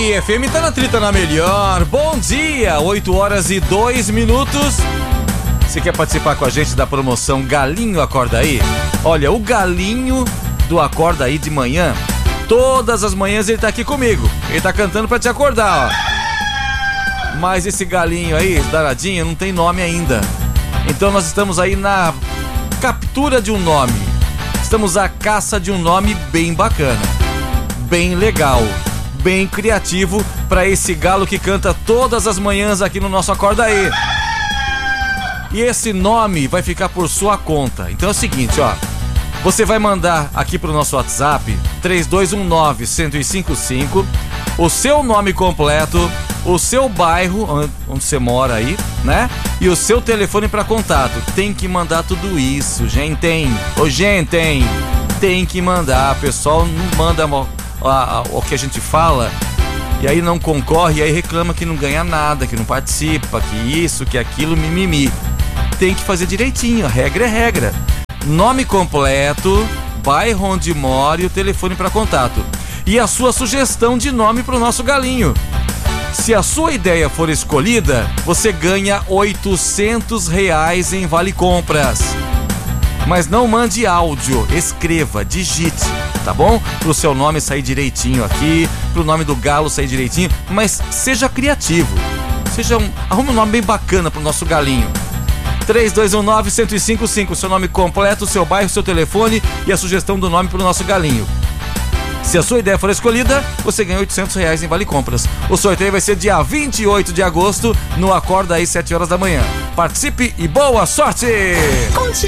Tupi FM tá na trita na melhor. Bom dia, 8h02. Você quer participar com a gente da promoção Galinho Acorda Aí? Olha, o Galinho do Acorda Aí de manhã, todas as manhãs ele tá aqui comigo. Ele tá cantando pra te acordar, ó. Mas esse galinho aí, danadinho, não tem nome ainda. Então nós estamos aí na captura de um nome. Estamos à caça de um nome bem bacana, bem legal, bem criativo para esse galo que canta todas as manhãs aqui no nosso Acorda Aí. E esse nome vai ficar por sua conta. Então é o seguinte, ó. Você vai mandar aqui pro nosso WhatsApp 3219-1055 o seu nome completo, o seu bairro onde você mora aí, né? E o seu telefone para contato. Tem que mandar tudo isso, gente. Tem que mandar. O pessoal não manda o que a gente fala e aí não concorre, e aí reclama que não ganha nada, que não participa, que isso, que aquilo, mimimi. Tem que fazer direitinho, a regra é regra. Nome completo, bairro onde mora e o telefone para contato. E a sua sugestão de nome para o nosso galinho. Se a sua ideia for escolhida, você ganha R$800 em Vale Compras. Mas não mande áudio, escreva, digite, tá bom? Pro seu nome sair direitinho aqui, pro nome do galo sair direitinho, mas seja criativo. Arrume um nome bem bacana pro nosso galinho. 3219-1055, seu nome completo, seu bairro, seu telefone e a sugestão do nome pro nosso galinho. Se a sua ideia for escolhida, você ganha R$800 em Vale Compras. O sorteio vai ser dia 28 de agosto, no Acorda Aí, 7 horas da manhã. Participe e boa sorte!